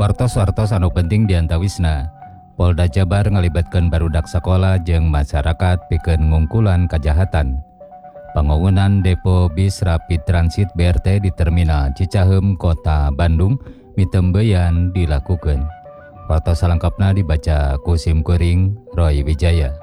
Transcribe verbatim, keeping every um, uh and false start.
Wartos-wartos anu penting diantawisna, Polda Jabar ngalibatkeun barudak sakola jeung masyarakat pikeun ngungkulan kajahatan. Pembangunan depo bis Rapid Transit B R T di Terminal Cicaheum, Kota Bandung mitembeyan dilakukeun. Wartos salengkapna dibaca ku Sim Kuring, Roy Wijaya.